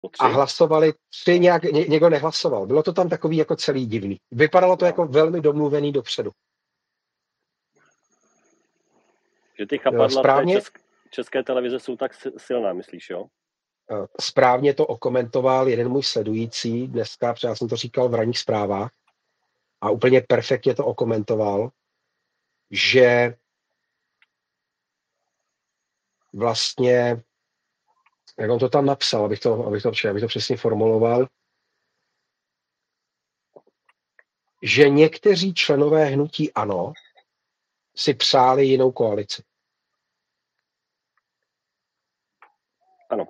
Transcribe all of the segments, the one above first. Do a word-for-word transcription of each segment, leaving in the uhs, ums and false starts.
O a tři? hlasovali tři, nějak, ně, někdo nehlasoval. Bylo to tam takový jako celý divný. Vypadalo to No. jako velmi domluvený dopředu. Že ty Jo, chapadla v té Správně, česk- české televize jsou tak si- silná, myslíš, jo? eh, správně to okomentoval jeden můj sledující dneska, protože já jsem to říkal v ranních zprávách, a úplně perfektně to okomentoval, že vlastně, jak on to tam napsal, abych to, abych to, abych to přesně formuloval, že někteří členové hnutí ANO si přáli jinou koalici. Ano.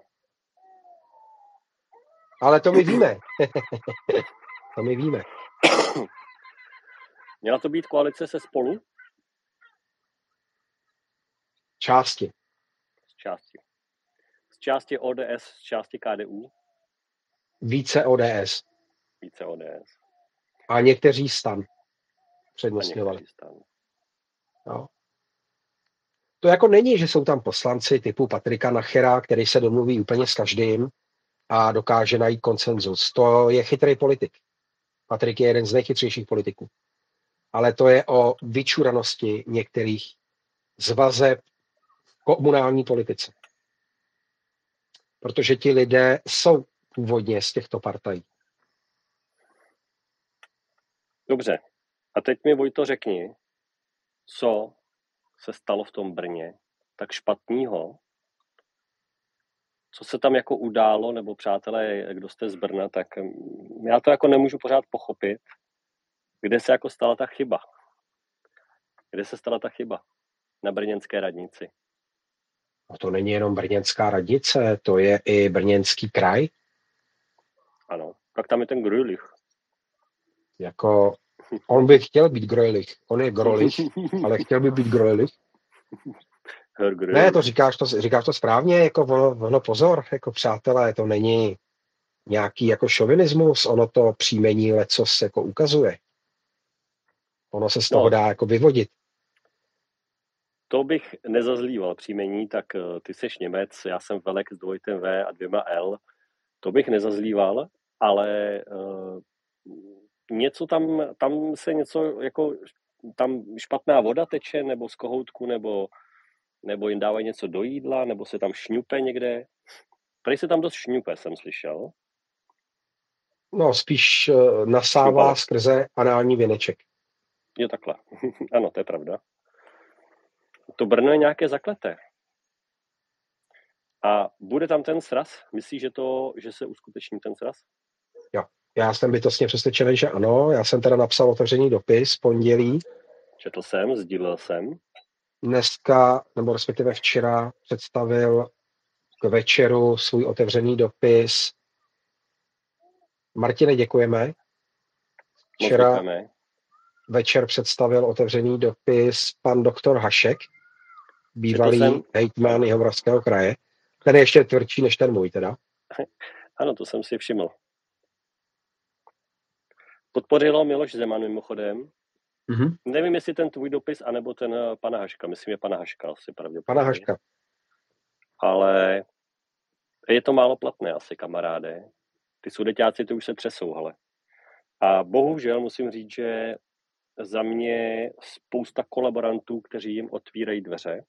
Ale to my víme. To my víme. Měla to být koalice se Spolu? Části. Z části. Z části O D S, z části K D U? Více O D S. Více O D S. A někteří stan A přednostňovali. někteří stan. No. To jako není, že jsou tam poslanci typu Patrika Nachera, který se domluví úplně s každým a dokáže najít konsenzus. To je chytrý politik. Patrik je jeden z nejchytřejších politiků. Ale to je o vyčuranosti některých z vazeb v komunální politice. Protože ti lidé jsou původně z těchto partají. Dobře. A teď mi, Vojto, řekni, co se stalo v tom Brně tak špatného, co se tam jako událo, nebo přátelé, kdo jste z Brna, tak já to jako nemůžu pořád pochopit, kde se jako stala ta chyba. Kde se stala ta chyba? Na brněnské radnici. A to není jenom brněnská radnice, to je i brněnský kraj. Ano. Tak tam je ten Grölich. Jako, on by chtěl být Grölich. On je Grolich, ale chtěl by být Grölich. Herr Grölich. Ne, to říkáš to, říkáš to správně, jako ono, ono pozor, jako přátelé, to není nějaký jako šovinismus, ono to příjmení lecos jako ukazuje. Ono se z toho No, dá jako vyvodit. to bych nezazlíval příjmení, tak uh, ty seš Němec, já jsem Velek s dvojitem V a dvěma L. To bych nezazlíval, ale uh, něco tam, tam se něco jako, tam špatná voda teče, nebo z kohoutku, nebo, nebo jim dávají něco do jídla, nebo se tam šňupe někde. Tady se tam dost šňupe, jsem slyšel. No, spíš uh, nasává Šňupalo. skrze anální věneček. Jo, takhle. Ano, to je pravda. To Brno je nějaké zakleté. A bude tam ten sraz? Myslíš, že, to, že se uskuteční ten sraz? Jo, já jsem bytostně přesvědčený, že ano. Já jsem teda napsal otevřený dopis pondělí. Četl jsem, sdílel jsem. Dneska, nebo respektive včera, představil k večeru svůj otevřený dopis. Martine, děkujeme. Včera večer představil otevřený dopis pan doktor Hašek, bývalý hejtman Jihomoravského kraje. Ten je ještě tvrdší než ten můj teda. Ano, to jsem si všiml. Podpořilo Miloš Zeman mimochodem. Mm-hmm. Nevím, jestli ten tvůj dopis, anebo ten pana Haška. Myslím, je pana Haška asi pravděpodobně. Pana Haška. Ale je to málo platné asi, kamaráde. Ty sudeťáci, ty už se třesou, hele. A bohužel musím říct, že za mě spousta kolaborantů, kteří jim otvírají dveře.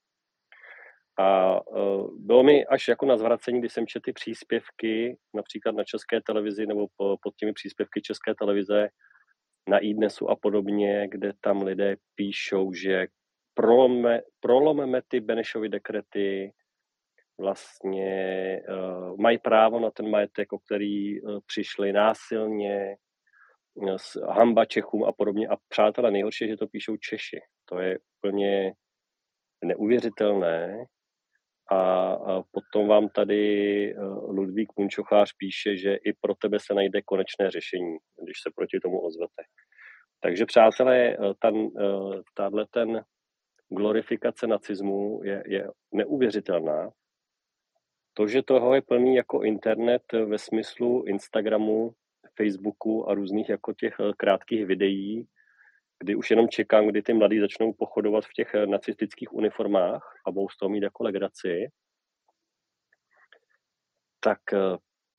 A uh, bylo mi až jako na zvracení, když jsem četl ty příspěvky, například na České televizi nebo po, pod těmi příspěvky České televize na iDnesu a podobně, kde tam lidé píšou, že prolome, prolomeme ty Benešovy dekrety, vlastně uh, mají právo na ten majetek, o který uh, přišli násilně, uh, hamba Čechům a podobně. A přátelé, nejhorší je, že to píšou Češi. To je úplně neuvěřitelné. A, a potom vám tady uh, Ludvík Munčochář píše, že i pro tebe se najde konečné řešení, když se proti tomu ozvete. Takže přátelé, ten, tahle ten glorifikace nacismu je, je neuvěřitelná. To, že toho je plný jako internet ve smyslu Instagramu, Facebooku a různých jako těch krátkých videí, kdy už jenom čekám, kdy ty mladí začnou pochodovat v těch nacistických uniformách a budou z toho mít jako legraci, tak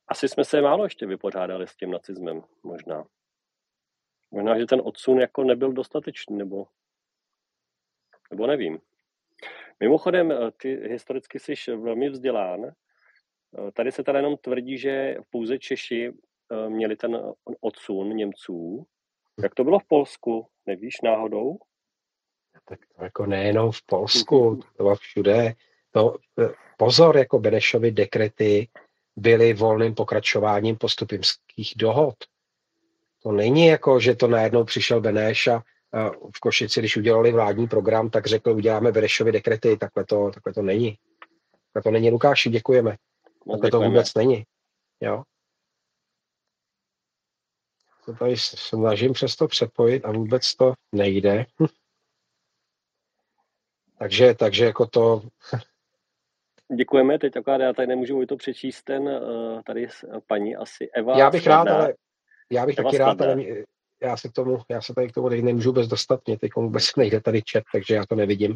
Asi jsme se málo ještě vypořádali s tím nacismem, možná. Možná, že ten odsun jako nebyl dostatečný, nebo, nebo nevím. Mimochodem, ty historicky jsi velmi vzdělán. Tady se teda jenom tvrdí, že pouze Češi měli ten odsun Němců. Jak to bylo v Polsku? Nevíš náhodou? Tak to jako nejenom v Polsku, to bylo všude. To, pozor, jako Benešovy dekrety byly volným pokračováním postupimských dohod. To není jako, že to najednou přišel Beneš a v Košici, když udělali vládní program, tak řekl, uděláme Benešovy dekrety. Takhle to, takhle to není. Takhle to není, Lukáši, děkujeme. Moc takhle děkujeme. To vůbec není. Jo? To tady snažím přesto přepojit a vůbec to nejde. Hm. takže, takže jako to... Děkujeme, teď akorát já tady nemůžu to přečíst, ten tady paní asi Eva Já bych Skladná. rád, ale já bych Eva taky Skladná. rád, ale já se k tomu, já se tady k tomu tady nemůžu vůbec dostat, mě teď vůbec nejde tady chat, takže já to nevidím.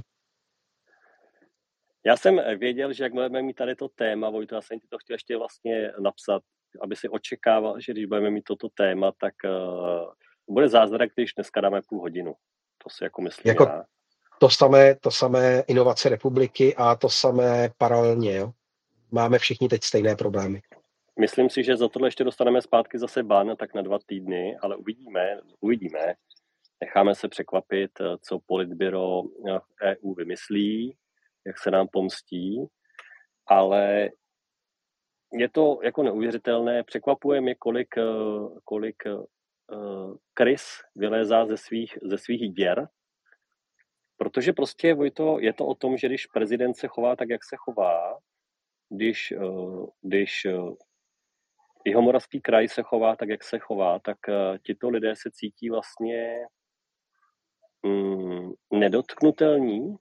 Já jsem věděl, že jak budeme mít tady to téma, Vojto, já jsem ti to chtěl ještě vlastně napsat, aby si očekával, že když budeme mít toto téma, tak uh, bude zázrak, když dneska dáme půl hodinu. To si jako myslím jako já. To samé, to samé inovace republiky a to samé paralelně, jo? Máme všichni teď stejné problémy. Myslím si, že za tohle ještě dostaneme zpátky zase ban, tak na dva týdny, ale uvidíme, uvidíme. Necháme se překvapit, co politbyro E U vymyslí, jak se nám pomstí, ale je to jako neuvěřitelné. Překvapuje mě, kolik, kolik uh, krys vylézá ze svých, ze svých děr, protože prostě, Vojto, je to o tom, že když prezident se chová tak, jak se chová, když, uh, když uh, Jihomoravský kraj se chová tak, jak se chová, tak uh, tito lidé se cítí vlastně um, nedotknutelní.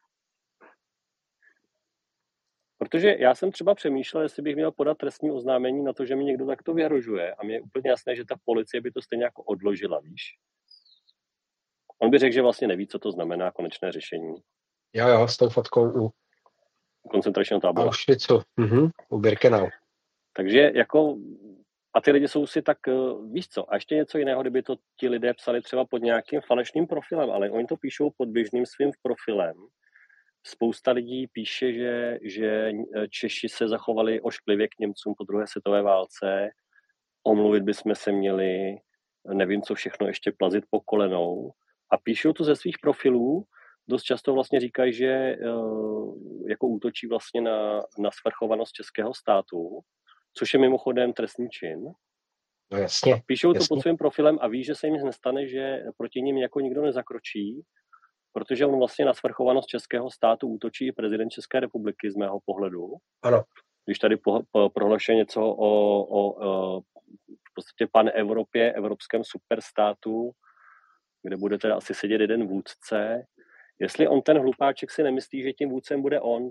Protože já jsem třeba přemýšlel, jestli bych měl podat trestní oznámení na to, že mi někdo takto vyhrožuje. A mně je úplně jasné, že ta policie by to stejně jako odložila, víš. On by řekl, že vlastně neví, co to znamená konečné řešení. Jo, jo, s tou fotkou u koncentračního tábora. Auschwitzu, mhm, u Birkenau. Takže jako, a ty lidi jsou si tak, víš co, a ještě něco jiného, kdyby to ti lidé psali třeba pod nějakým falešným profilem, ale oni to píšou pod běžným svým profilem. Spousta lidí píše, že, že Češi se zachovali ošklivě k Němcům po druhé světové válce, omluvit bychom se měli, nevím, co všechno ještě plazit po kolenou. A píšou to ze svých profilů, dost často vlastně říkají, že jako útočí vlastně na, na svrchovanost českého státu, což je mimochodem trestný čin. No jasně. A píšou jasně. to pod svým profilem a ví, že se jim nestane, že proti nim jako nikdo nezakročí, protože on vlastně na svrchovanost českého státu útočí i prezident České republiky z mého pohledu. Ano. Když tady po, po, prohlašuje něco o, o, o v podstatě pan Evropě, evropském superstátu, kde bude teda asi sedět jeden vůdce. Jestli on ten hlupáček si nemyslí, že tím vůdcem bude on.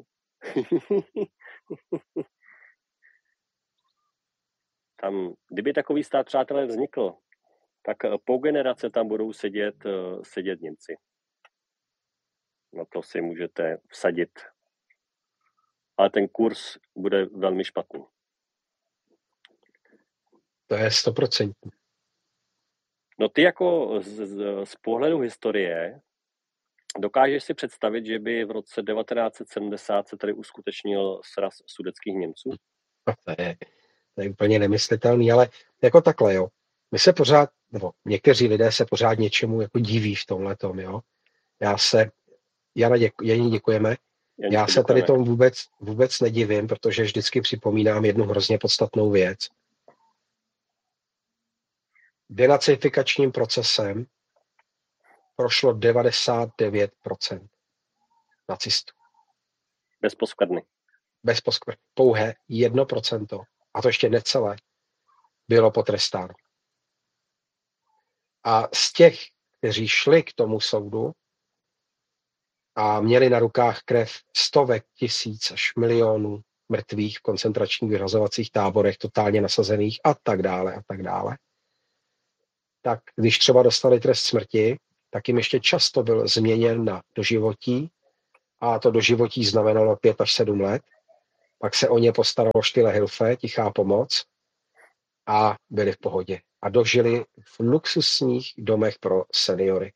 Tam, kdyby takový stát, přátelé, vznikl, tak po generace tam budou sedět, sedět Němci. Na to si můžete vsadit. Ale ten kurz bude velmi špatný. To je stoprocentní. No ty jako z, z, z pohledu historie dokážeš si představit, že by v roce devatenáct set sedmdesát se tady uskutečnil sraz sudetských Němců? To je, to je úplně nemyslitelný, ale jako takhle, jo. My se pořád, nebo někteří lidé se pořád něčemu jako diví v tomhletom, jo. Já se, Jana, děku, Janí děkujeme. Janí Já se děkujeme. tady tomu vůbec, vůbec nedivím, protože vždycky připomínám jednu hrozně podstatnou věc. Denacifikačním procesem prošlo devadesát devět procent nacistů. Bez poskvrny. Bez poskvrny. Pouhé jedno procento, a to ještě necelé, bylo potrestáno. A z těch, kteří šli k tomu soudu a měli na rukách krev stovek tisíc až milionů mrtvých v koncentračních vyřazovacích táborech, totálně nasazených a tak dále a tak dále, tak když třeba dostali trest smrti, tak jim ještě často byl změněn na doživotí a to doživotí znamenalo pět až sedm let. Pak se o ně postaralo Stille Hilfe, tichá pomoc, a byli v pohodě. A dožili v luxusních domech pro seniory.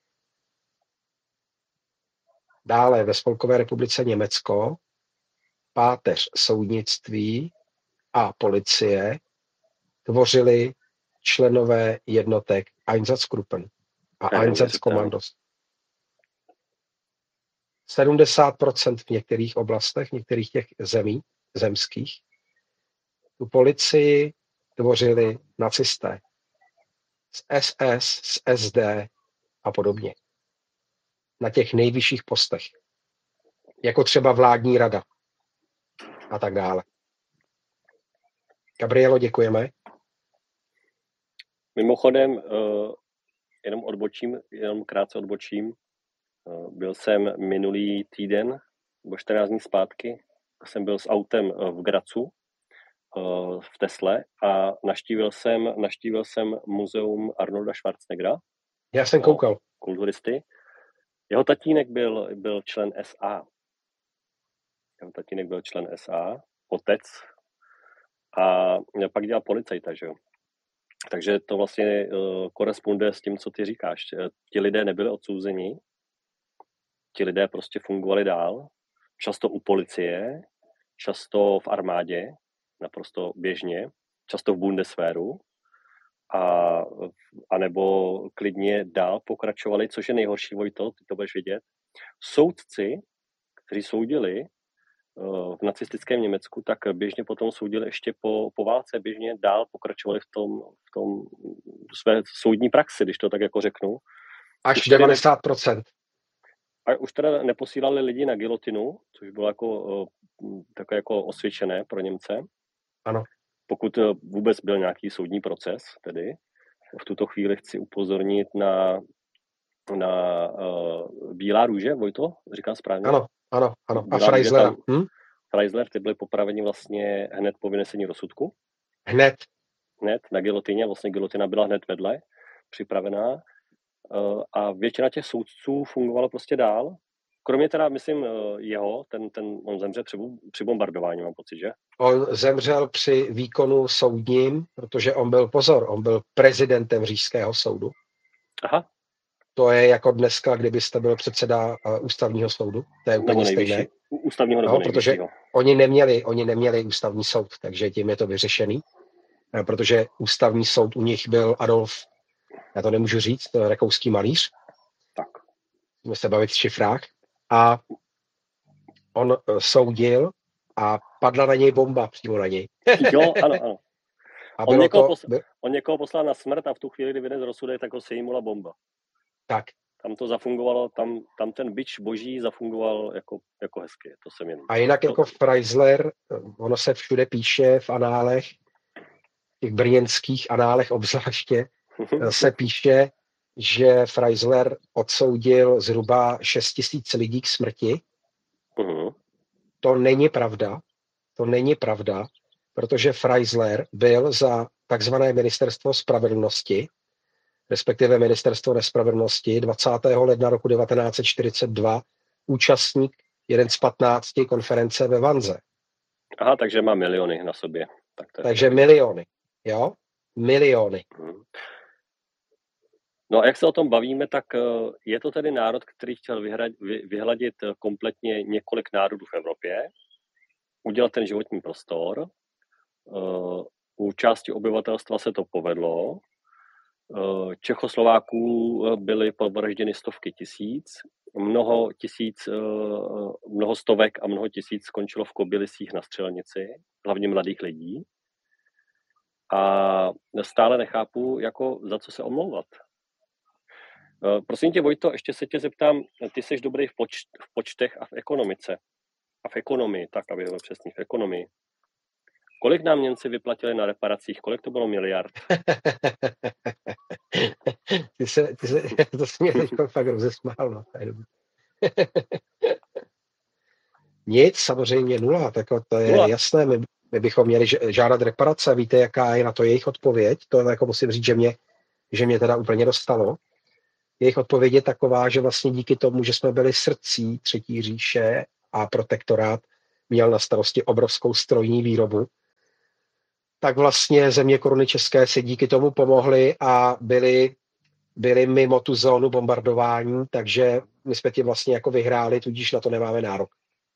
Dále ve Spolkové republice Německo páteř soudnictví a policie tvořili členové jednotek Einsatzgruppen a Einsatzkommandos. sedmdesát procent v některých oblastech, v některých těch zemí, zemských, tu policii tvořili nacisté z S S, z S D a podobně. Na těch nejvyšších postech. Jako třeba vládní rada a tak dále. Gabrielo, děkujeme. Mimochodem, uh, jenom odbočím, jenom krátce odbočím. Uh, byl jsem minulý týden, nebo čtrnáct dní zpátky, jsem byl s autem v Gracu, uh, v Tesle a naštívil jsem, naštívil jsem muzeum Arnolda Schwarzeneggera. Já jsem koukal. Uh, kulturisty. Jeho tatínek byl, byl člen S A. Jeho tatínek byl člen S A, otec, a pak dělal policajta, že jo. Takže to vlastně uh, koresponduje s tím, co ty říkáš. Ti lidé nebyli odsouzeni, ti lidé prostě fungovali dál, často u policie, často v armádě, naprosto běžně, často v Bundeswehru, a, a nebo klidně dál pokračovali, což je nejhorší, Vojto, ty to budeš vidět. Soudci, kteří soudili v nacistickém Německu, tak běžně potom soudili ještě po, po válce, běžně dál pokračovali v tom, v tom své soudní praxi, když to tak jako řeknu. Až devadesát procent. A už teda neposílali lidi na gilotinu, což bylo jako, takové jako osvědčené pro Němce. Ano. Pokud vůbec byl nějaký soudní proces, tedy v tuto chvíli chci upozornit na, na uh, Bílá růže, Vojto, říkám správně? Ano, ano, ano. A Freisler. Hm? Freisler, ty byli popraveni vlastně hned po vynesení rozsudku. Hned. Hned na gilotině, vlastně gilotina byla hned vedle, připravená. Uh, a většina těch soudců fungovala prostě dál. Kromě teda, myslím, jeho, ten, ten, on zemřel při, při bombardování, mám pocit, že? On zemřel při výkonu soudním, protože on byl, pozor, on byl prezidentem Říšského soudu. Aha. To je jako dneska, kdybyste byl předseda uh, ústavního soudu. To je úplně stejné. Ústavního nebo no, protože oni neměli, oni neměli ústavní soud, takže tím je to vyřešený. Uh, protože ústavní soud u nich byl Adolf, já to nemůžu říct, to je rakouský malíř. Tak. Můžeme se bavit v šifrách. A on soudil a padla na něj bomba přímo na něj. Jo, ano, ano. A on, někoho to... posl- on někoho poslal na smrt a v tu chvíli, kdy vynes rozsudek, tak ho sejmula bomba. Tak. Tam to zafungovalo, tam, tam ten bič boží zafungoval jako, jako hezky. To jsem jen... A jinak jako Freisler, ono se všude píše v análech, těch brněnských análech obzvláště, se píše, že Freisler odsoudil zhruba šest tisíc lidí k smrti. Uh-huh. To není pravda. To není pravda, protože Freisler byl za takzvané ministerstvo spravedlnosti, respektive ministerstvo nespravedlnosti, dvacátého ledna roku devatenáct set čtyřicet dva účastník jeden z patnácti konference ve Vanze. Aha, takže má miliony na sobě. Tak to je takže to miliony, jo? Miliony. Uh-huh. No a jak se o tom bavíme, tak je to tedy národ, který chtěl vyhladit kompletně několik národů v Evropě, udělat ten životní prostor. U části obyvatelstva se to povedlo. Čechoslováků byly povražděny stovky tisíc, mnoho tisíc, mnoho stovek a mnoho tisíc skončilo v Kobylisích na střelnici, hlavně mladých lidí. A stále nechápu, jako za co se omlouvat. Prosím tě, Vojto, ještě se tě zeptám, ty jsi dobrý v, poč- v počtech a v ekonomice. A v ekonomii, tak, aby byl přesný, v ekonomii. Kolik nám Němci vyplatili na reparacích? Kolik to bylo miliard? ty se, ty se, to se mě teď fakt rozesmál. No. Nic, samozřejmě nula, tak to je nula. Jasné. My, my bychom měli žádat reparace. Víte, jaká je na to jejich odpověď? To jako musím říct, že mě, že mě teda úplně dostalo. Jejich odpověď je taková, že vlastně díky tomu, že jsme byli srdcí Třetí říše a protektorát měl na starosti obrovskou strojní výrobu, tak vlastně země Koruny české si díky tomu pomohly a byly, byly mimo tu zónu bombardování, takže my jsme ti vlastně jako vyhráli, tudíž na to nemáme nárok.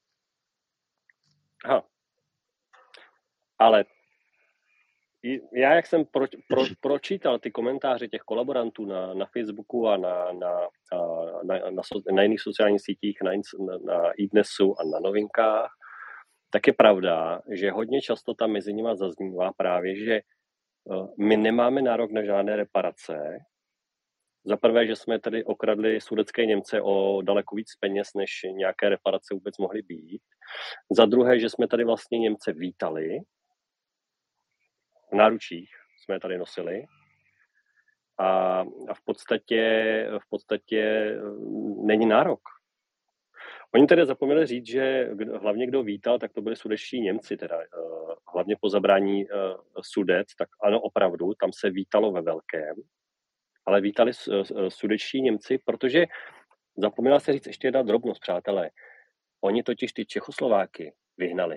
Aha. Ale já, jak jsem pro, pro, pročítal ty komentáře těch kolaborantů na, na Facebooku a na, na, na, na, na, na jiných sociálních sítích, na, na, na iDnesu a na Novinkách, tak je pravda, že hodně často tam mezi nimi zaznívá právě, že my nemáme nárok na žádné reparace. Za prvé, že jsme tady okradli sudetské Němce o daleko víc peněz, než nějaké reparace vůbec mohly být. Za druhé, že jsme tady vlastně Němce vítali. V náručích jsme je tady nosili. A, a v podstatě, v podstatě není nárok. Oni tedy zapomněli říct, že hlavně kdo vítal, tak to byli sudetští Němci, teda hlavně po zabrání Sudet, tak ano, opravdu, tam se vítalo ve velkém, ale vítali sudetští Němci, protože zapomněla se říct ještě jedna drobnost, přátelé. Oni totiž ty Čechoslováky vyhnali.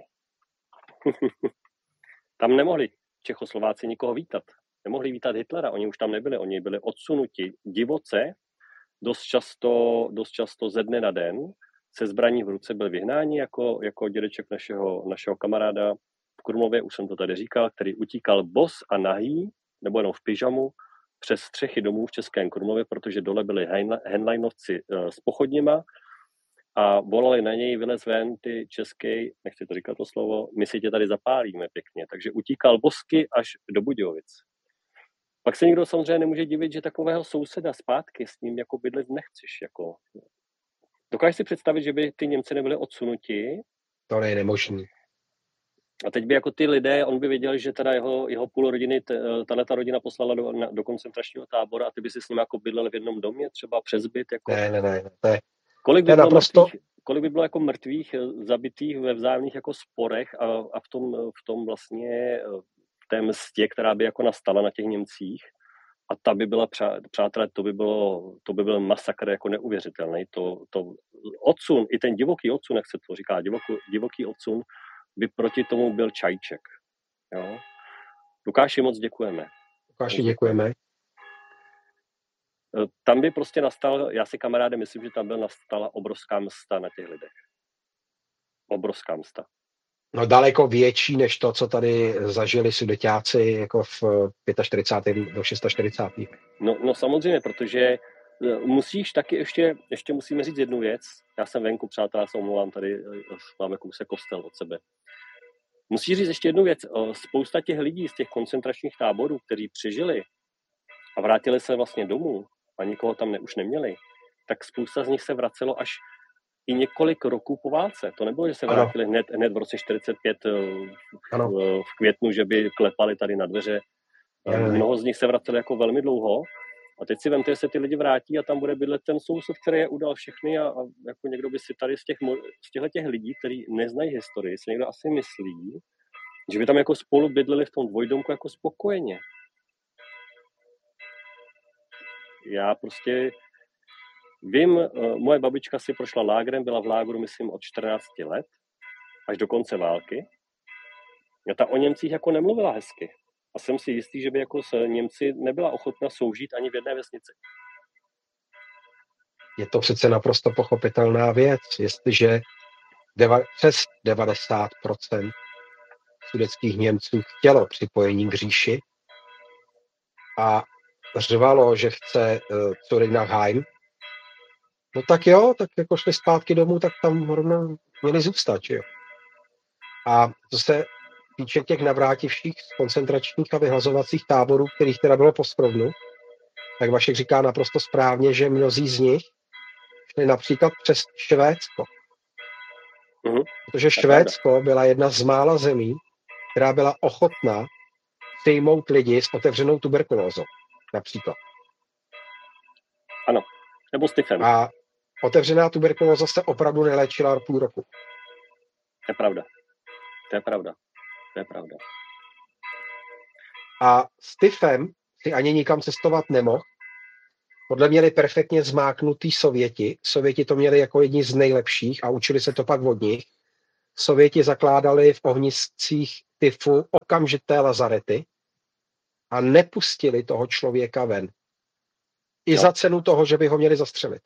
Tam nemohli Čechoslováci nikoho vítat. Nemohli vítat Hitlera, oni už tam nebyli, oni byli odsunuti divoce, dost často, dost často ze dne na den, se zbraní v ruce byl vyhnání jako, jako dědeček našeho, našeho kamaráda v Krumlově, už jsem to tady říkal, který utíkal bos a nahý, nebo jenom v pyžamu, přes střechy domů v Českém Krumlově, protože dole byli Henleinovci s pochodněma a volali na něj, vylez ven, ty český, nechci to říkat to slovo, my si tě tady zapálíme pěkně. Takže utíkal bosky až do Budějovic. Pak se nikdo samozřejmě nemůže divit, že takového souseda zpátky s ním jako bydlet nechceš. Jako. Dokážeš si představit, že by ty Němci nebyli odsunuti? To je nemožný. A teď by jako ty lidé, on by věděl, že teda jeho, jeho půl rodiny, tato rodina poslala do, na, do koncentračního tábora a ty by si s ním jako bydlel v jednom domě, třeba přes byt. Jako... Ne, ne, ne. To je, kolik, by to je bylo naprosto... mrtvých, kolik by bylo jako mrtvých, zabitých ve vzájemných jako sporech a, a v, tom, v tom vlastně v té mstě, která by jako nastala na těch Němcích. A ta by byla, přátelé, to by, bylo, to by byl masakr jako neuvěřitelný. To, to odsun, i ten divoký odsun, jak se to říká, divoký, divoký odsun, by proti tomu byl čajček. Jo? Lukáši, moc děkujeme. Lukáši, děkujeme. Tam by prostě nastal, já si kamaráde myslím, že tam by nastala obrovská msta na těch lidech. Obrovská msta. No daleko větší, než to, co tady zažili sudeťáci jako v čtyřicátém pátém do čtyřicátého šestého No, no samozřejmě, protože musíš taky ještě, ještě musíme říct jednu věc. Já jsem venku, přátelé, já se omlouvám, tady máme kousek kostel od sebe. Musíš říct ještě jednu věc. Spousta těch lidí z těch koncentračních táborů, kteří přežili a vrátili se vlastně domů a nikoho tam ne, už neměli, tak spousta z nich se vracelo až i několik roků po válce. To nebylo, že se vrátili hned, hned v roce čtyřicet pět v, v květnu, že by klepali tady na dveře. Ano. Mnoho z nich se vraceli jako velmi dlouho. A teď si vemte, že se ty lidi vrátí a tam bude bydlet ten soused, který je udal všechny a, a jako někdo by si tady z těch, z těchto těch lidí, kteří neznají historii, si někdo asi myslí, že by tam jako spolu bydleli v tom dvojdomku jako spokojeně. Já prostě vím, moje babička si prošla lágrem, byla v lágru, myslím, od čtrnácti let až do konce války. A ta o Němcích jako nemluvila hezky. A jsem si jistý, že by jako s Němci nebyla ochotna soužít ani v jedné vesnici. Je to přece naprosto pochopitelná věc. Jestliže deva, přes devadesát procent sudetských Němců chtělo připojení k říši a řvalo, že chce uh, Zurich nach Heim, no tak jo, tak jako šli zpátky domů, tak tam rovnou měli zůstat, jo. A to se týče těch navrátivších z koncentračních a vyhlazovacích táborů, kterých teda bylo postrovnu, tak Vašek říká naprosto správně, že mnozí z nich šli například přes Švédsko. Mm-hmm. Protože Švédsko byla jedna z mála zemí, která byla ochotná přijmout lidi s otevřenou tuberkulózou. Například. Ano, nebo s tyfem. A otevřená tuberkulóza se opravdu neléčila půl roku. To je pravda. To je pravda. To je pravda. A s tyfem si ani nikam cestovat nemohl. Podle měli perfektně zmáknutý Sověti. Sověti to měli jako jedni z nejlepších a učili se to pak od nich. Sověti zakládali v ohniscích tyfu okamžité lazarety a nepustili toho člověka ven. I No. za cenu toho, že by ho měli zastřelit.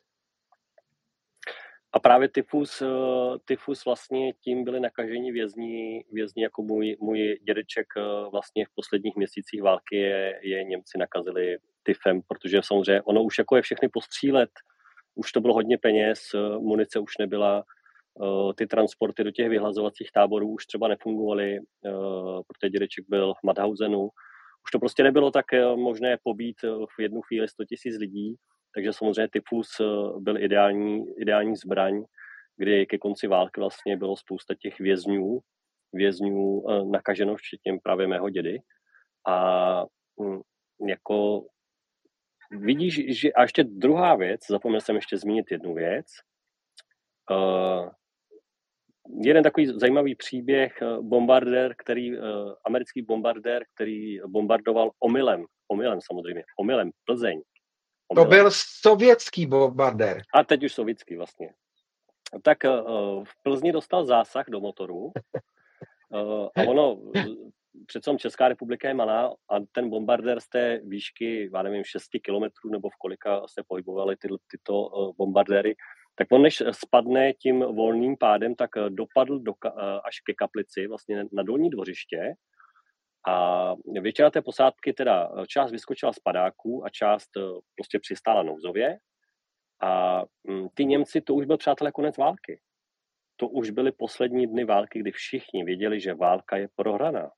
A právě tyfus, tyfus vlastně tím byli nakaženi vězni, vězni jako můj, můj dědeček vlastně v posledních měsících války je, je Němci nakazili tyfem, protože samozřejmě ono už jako je všechny postřílet, už to bylo hodně peněz, munice už nebyla, ty transporty do těch vyhlazovacích táborů už třeba nefungovaly, protože dědeček byl v Mauthausenu. Už to prostě nebylo tak možné pobít v jednu chvíli sto tisíc lidí, takže samozřejmě tyfus byl ideální, ideální zbraň, kdy ke konci války vlastně bylo spousta těch vězňů, vězňů nakaženo, včetně právě mého dědy. A jako vidíš, že a ještě druhá věc, zapomněl jsem ještě zmínit jednu věc. Uh, jeden takový zajímavý příběh, bombardér, který, uh, americký bombardér, který bombardoval omylem, omylem samozřejmě, omylem Plzeň. Omylem. To byl sovětský bombardér. A teď už sovětský vlastně. Tak uh, v Plzni dostal zásah do motoru uh, a ono, přece Česká republika je malá a ten bombardér z té výšky, já nevím, šest kilometrů nebo v kolika se pohybovaly ty, tyto uh, bombardéry, tak on než spadne tím volným pádem, tak dopadl do, až ke kaplici, vlastně na dolní dvořiště. A většina té posádky, teda část vyskočila z padáků a část prostě přistála nouzově. A ty Němci, to už byl, přátelé, konec války. To už byly poslední dny války, kdy všichni věděli, že válka je prohraná.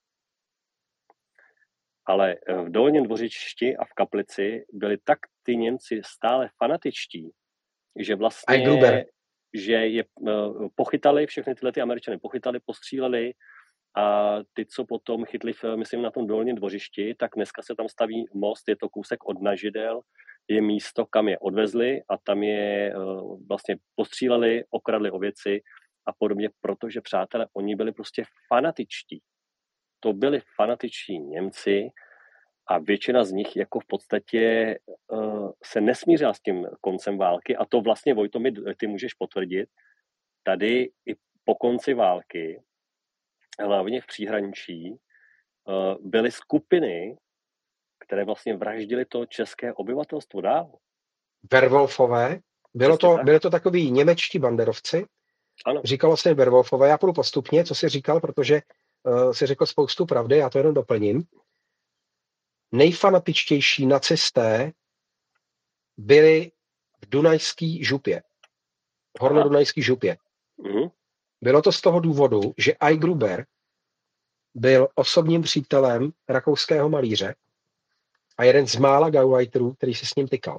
Ale v dolním dvořišti a v kaplici byli tak ty Němci stále fanatičtí, že vlastně, že je pochytali, všechny tyhle ty Američany pochytali, postříleli a ty, co potom chytli, myslím, na tom dolním dvořišti, tak dneska se tam staví most, je to kousek od Nažidel, je místo, kam je odvezli a tam je vlastně postříleli, okradli o věci a podobně, protože, přátelé, oni byli prostě fanatičtí. To byli fanatičtí Němci, a většina z nich jako v podstatě uh, se nesmířila s tím koncem války a to vlastně, Vojto, mi, ty můžeš potvrdit, tady i po konci války, hlavně v příhraničí, uh, byly skupiny, které vlastně vraždily to české obyvatelstvo dál. Werwolfové, bylo to, tak. byly to takový němečtí banderovci, ano. Říkalo se Werwolfové, já půjdu postupně, co jsi říkal, protože uh, jsi řekl spoustu pravdy, já to jenom doplním. Nejfanatičtější nacisté byli v Dunajský župě, v Hornodunajský župě. Uh-huh. Bylo to z toho důvodu, že I. Gruber byl osobním přítelem rakouského malíře a jeden z mála gauleiterů, který se s ním tykal.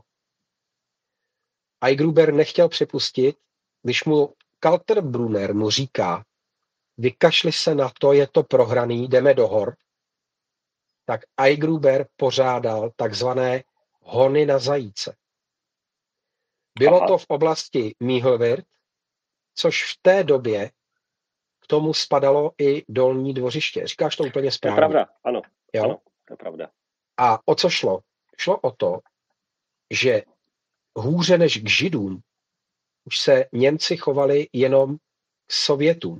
I. Gruber nechtěl připustit, když mu Kaltenbrunner mu říká, vykašli se na to, je to prohraný, jdeme do hor, tak I. Gruber pořádal takzvané hony na zajíce. Bylo Aha. to v oblasti Míhlvirt, což v té době k tomu spadalo i dolní dvořiště. Říkáš to úplně správně. To je pravda, ano. Jo? ano to je pravda. A o co šlo? Šlo o to, že hůře než k Židům už se Němci chovali jenom k Sovětům.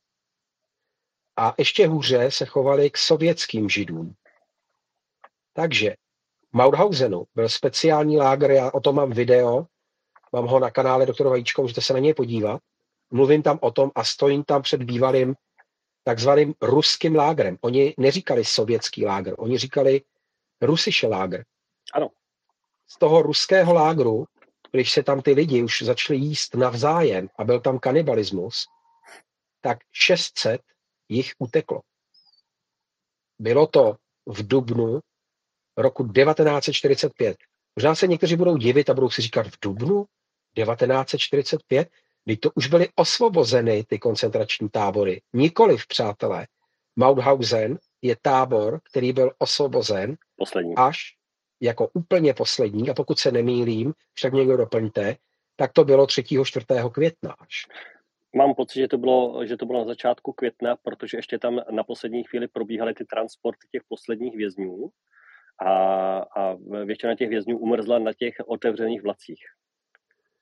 A ještě hůře se chovali k sovětským Židům. Takže v Mauthausenu byl speciální lágr, já o tom mám video, mám ho na kanále doktor Vajíčko, můžete se na něj podívat. Mluvím tam o tom a stojím tam před bývalým takzvaným ruským lágrem. Oni neříkali sovětský lágr, oni říkali Russische Lager. Ano. Z toho ruského lágru, když se tam ty lidi už začali jíst navzájem a byl tam kanibalismus, tak šest set jich uteklo. Bylo to v dubnu roku devatenáct set čtyřicet pět. Možná se někteří budou divit a budou si říkat, v dubnu devatenáct set čtyřicet pět, když to už byly osvobozeny ty koncentrační tábory. Nikoliv, přátelé. Mauthausen je tábor, který byl osvobozen poslední. až jako úplně poslední, a pokud se nemýlím, však někdo doplňte, tak to bylo třetího čtvrtého května až. Mám pocit, že to bylo, že to bylo na začátku května, protože ještě tam na poslední chvíli probíhaly ty transporty těch posledních vězňů a, a většina těch vězňů umrzla na těch otevřených vlacích.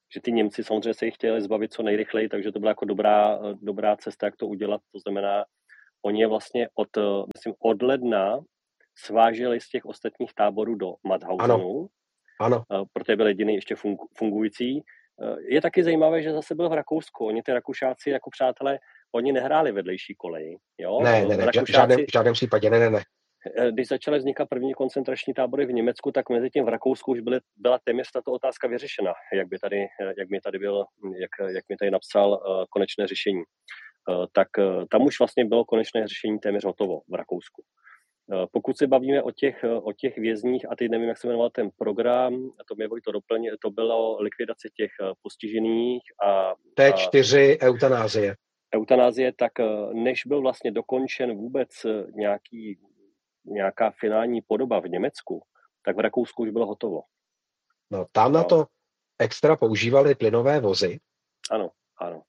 že ty Němci samozřejmě se jich chtěli zbavit co nejrychleji, takže to byla jako dobrá, dobrá cesta, jak to udělat. To znamená, oni je vlastně od, myslím, od ledna sváželi z těch ostatních táborů do Mauthausenu, ano. protože byl jediný ještě fungující. Je taky zajímavé, že zase byl v Rakousku. Oni ty Rakušáci jako přátelé, oni nehráli vedlejší koleji. Jo? Ne, ne, ne, Rakušáci, v žádném, v žádném případě, ne, ne, ne. Když začaly vznikat první koncentrační tábory v Německu, tak mezi tím v Rakousku už byly, byla téměř tato otázka vyřešena, jak by tady, jak mi tady byl, jak, jak mi tady napsal uh, konečné řešení. Uh, tak uh, tam už vlastně bylo konečné řešení téměř hotovo v Rakousku. Uh, pokud se bavíme o těch, o těch vězních, a teď nevím, jak se jmenoval ten program, a to mě to doplně, to bylo likvidace těch postižených a... T čtyři eutanázie. Eutanázie, tak než byl vlastně dokončen vůbec nějaký nějaká finální podoba v Německu, tak v Rakousku už bylo hotovo. No, tam no. na to extra používali plynové vozy. Ano, ano.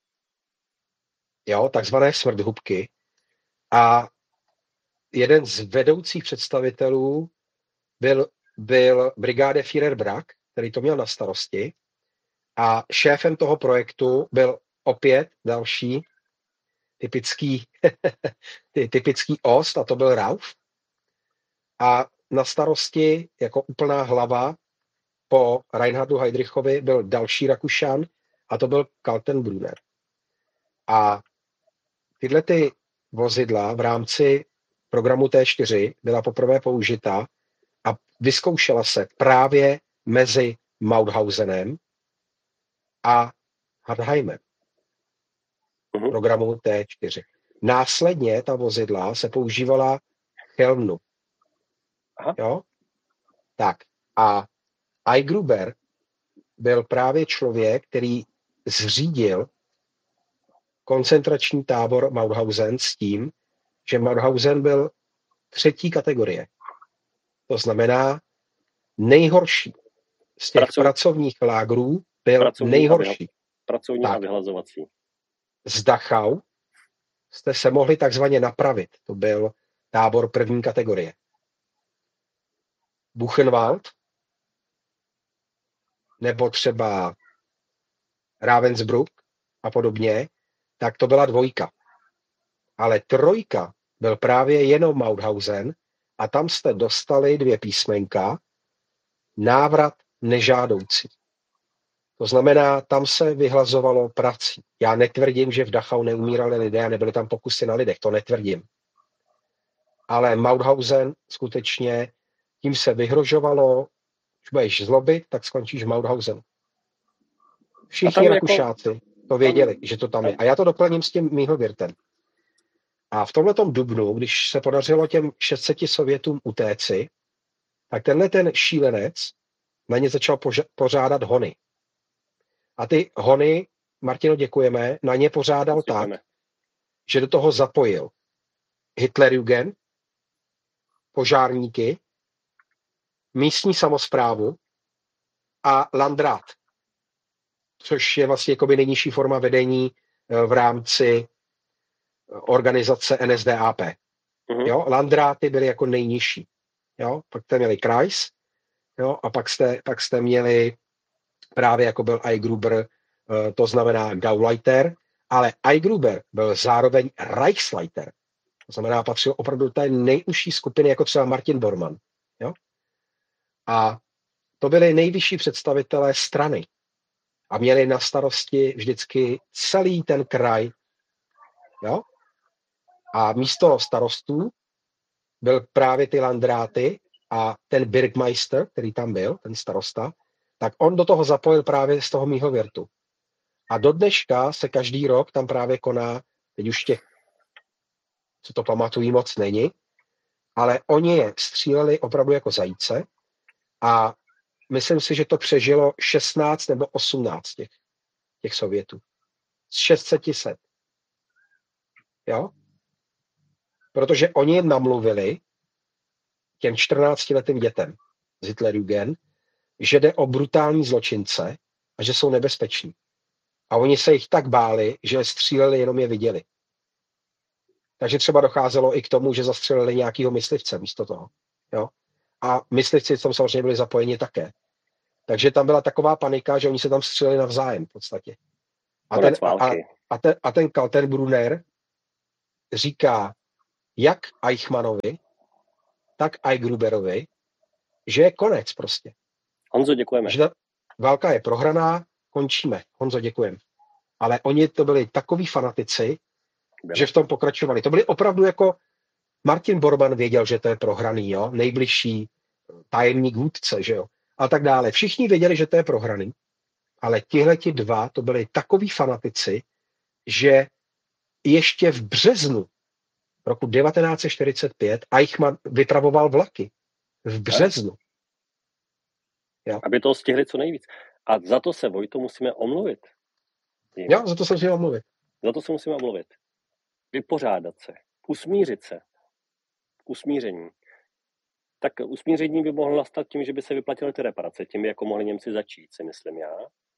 Jo, takzvané smrthubky. A jeden z vedoucích představitelů byl, byl brigáde Führer Bragg, který to měl na starosti. A šéfem toho projektu byl opět další typický, typický ost, a to byl Rauf. A na starosti jako úplná hlava po Reinhardu Heydrichovi byl další Rakušan, a to byl Kaltenbrunner. A tyhle ty vozidla v rámci programu T čtyři byla poprvé použita a vyzkoušela se právě mezi Mauthausenem a Hartheimem uh-huh. programu T čtyři. Následně ta vozidla se používala v Chelmnu. Aha. Jo? Tak. A Eigruber byl právě člověk, který zřídil koncentrační tábor Mauthausen s tím, že Mauthausen byl třetí kategorie. To znamená nejhorší z těch Pracov... pracovních lágrů byl pracovní nejhorší. A pracovní tak. A vyhlazovací. Z Dachau jste se mohli takzvaně napravit. To byl tábor první kategorie. Buchenwald nebo třeba Ravensbrück a podobně, tak to byla dvojka. Ale trojka byl právě jenom Mauthausen a tam jste dostali dvě písmenka návrat nežádoucí. To znamená, tam se vyhlazovalo prací. Já netvrdím, že v Dachau neumírali lidé a nebyly tam pokusy na lidech, to netvrdím. Ale Mauthausen skutečně tím se vyhrožovalo, když budeš zlobit, tak skončíš v Mauthausenu. Všichni Rakušáci jako... to věděli, tam... že to tam je. A já to doplním s tím Míhlwirtem. A v tomhletom dubnu, když se podařilo těm šesti sty Sovětům utéci, tak tenhle ten šílenec na ně začal poža- pořádat hony. A ty hony, Martino, děkujeme, na ně pořádal děkujeme. tak, že do toho zapojil Hitlerjugend, požárníky, místní samosprávu a Landrat, což je vlastně jakoby nejnižší forma vedení v rámci organizace N S D A P. Uh-huh. Jo, Landráty byly jako nejnižší. Jo, pak jste měli Kreis, jo, a pak jste, pak jste měli právě jako byl Eigruber, to znamená Gauleiter, ale Eigruber byl zároveň Reichsleiter. To znamená, patřil opravdu do té nejužší skupiny, jako třeba Martin Bormann. Jo? A to byli nejvyšší představitelé strany. A měli na starosti vždycky celý ten kraj. Jo? A místo starostů byl právě ty Landráty a ten Birgmeister, který tam byl, ten starosta, tak on do toho zapojil právě z toho Míhlwirtu. A do dneška se každý rok tam právě koná, teď už těch, co to pamatují, moc není, ale oni je stříleli opravdu jako zajíce a myslím si, že to přežilo šestnáct nebo osmnáct těch, těch Sovětů. Z šest set. Jo? Protože oni jim namluvili těm čtrnáctiletým dětem z Hitlerjugend, že jde o brutální zločince a že jsou nebezpeční. A oni se jich tak báli, že je stříleli, jenom je viděli. Takže třeba docházelo i k tomu, že zastřelili nějakého myslivce místo toho. Jo? A myslivci tam samozřejmě byli zapojeni také. Takže tam byla taková panika, že oni se tam střelili navzájem v podstatě. A ten, a, a, ten, a ten Kaltenbrunner říká jak Eichmannovi, tak Eichgruberovi, že je konec prostě. Honzo, děkujeme. Že ta válka je prohraná, končíme. Honzo, děkujeme. Ale oni to byli takoví fanatici, Bylo. že v tom pokračovali. To byli opravdu jako Martin Bormann věděl, že to je prohraný, jo? Nejbližší tajemník vůdce, že jo? A tak dále. Všichni věděli, že to je prohraný, ale tihleti dva to byli takoví fanatici, že ještě v březnu roku devatenáct set čtyřicet pět Eichmann vypravoval vlaky. V březnu. Jo. Aby toho stihli co nejvíc. A za to se, Vojto, musíme omluvit. Jo, za to se musíme omluvit. Za to se musíme omluvit. Vypořádat se. Usmířit se. Usmíření. Tak usmíření by mohlo nastat tím, že by se vyplatily ty reparace. Tím by jako mohli Němci začít, si myslím já.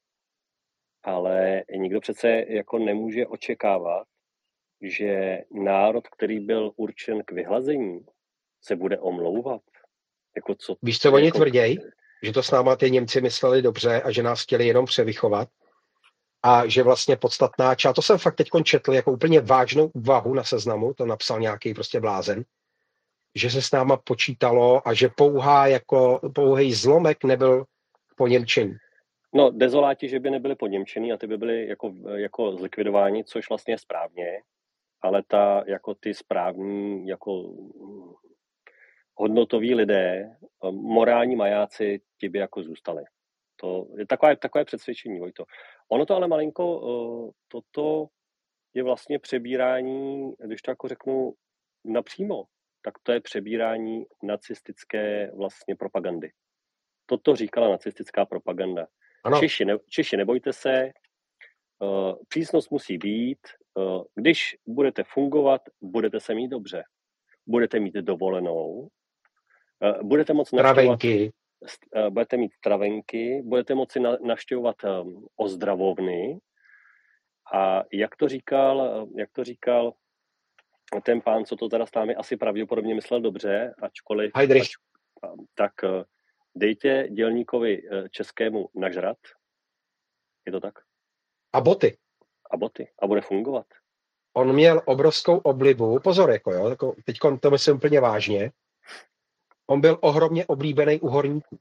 Ale nikdo přece jako nemůže očekávat, že národ, který byl určen k vyhlazení, se bude omlouvat. Jako co, Víš, co oni jako... tvrdějí? Že to s náma ty Němci mysleli dobře a že nás chtěli jenom převychovat. A že vlastně podstatná část, to jsem fakt teď četl jako úplně vážnou úvahu na Seznamu, to napsal nějaký prostě blázen, že se s náma počítalo a že pouhá jako, pouhý zlomek nebyl poněmčení. No, dezoláti, že by nebyli poněmčení a ty by byli jako, jako zlikvidováni, což vlastně je správně, ale ta, jako ty správní, jako hodnotoví lidé, morální majáci, ti by jako zůstali. To je takové, takové přesvědčení, Vojto. Ono to ale malinko, toto je vlastně přebírání, když to jako řeknu napřímo, tak to je přebírání nacistické vlastně propagandy. Toto říkala nacistická propaganda. Češi, ne, Češi, nebojte se, uh, přísnost musí být, uh, když budete fungovat, budete se mít dobře. Budete mít dovolenou, uh, budete moct navštěvovat, uh, budete mít stravenky, budete moci na, navštěvovat um, ozdravovny. A jak to říkal, jak to říkal ten pán, co to teda s námi asi pravděpodobně myslel dobře, ačkoliv, ač, tak uh, dejte dělníkovi českému nažrat. Je to tak? A boty. A boty. A bude fungovat. On měl obrovskou oblibu. Pozor, jako jo, jako teď to myslím úplně vážně. On byl ohromně oblíbený u horníků.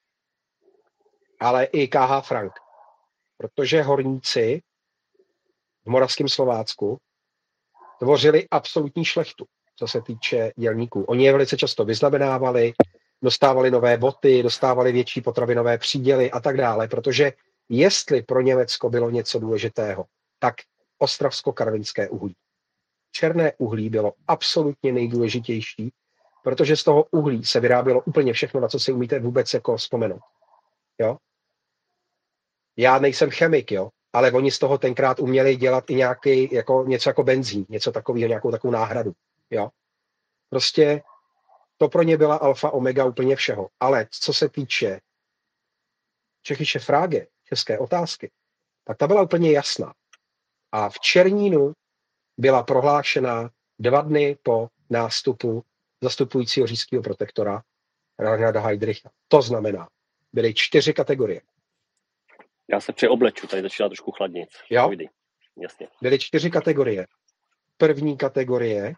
Ale i K H Frank. Protože horníci v Moravském Slovácku tvořili absolutní šlechtu, co se týče dělníků. Oni je velice často vyznamenávali, dostávali nové boty, dostávali větší potravinové příděly a tak dále, protože jestli pro Německo bylo něco důležitého, tak ostravsko-karvinské uhlí. Černé uhlí bylo absolutně nejdůležitější, protože z toho uhlí se vyrábělo úplně všechno, na co si umíte vůbec jako vzpomenout. Jo? Já nejsem chemik, jo, ale oni z toho tenkrát uměli dělat i nějaký, jako, něco jako benzín, něco takového, nějakou takovou náhradu. Jo? Prostě to pro ně byla alfa omega úplně všeho. Ale co se týče Čechyše Fráge, české otázky, tak ta byla úplně jasná. A v Černínu byla prohlášena dva dny po nástupu zastupujícího říšského protektora Reinharda Heydricha. To znamená, byly čtyři kategorie. Já se přeobleču, tady začíná trošku chladnit. Jo? Jasně. Byly čtyři kategorie. První kategorie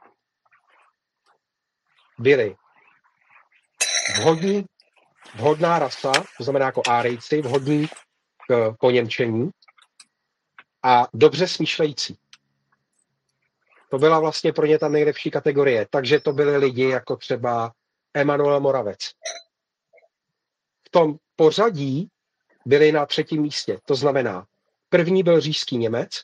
byly vhodní, vhodná rasa, to znamená jako Árijci, vhodní k poněmčení a dobře smýšlející. To byla vlastně pro ně ta nejlepší kategorie. Takže to byli lidi jako třeba Emanuel Moravec. V tom pořadí byli na třetím místě. To znamená, první byl říšský Němec,